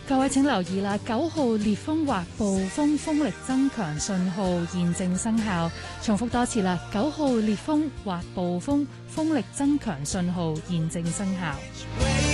各位請留意啦，9號烈風或暴風風力增強信號現正生效。重複多次啦，9號烈風或暴風風力增強信號現正生效。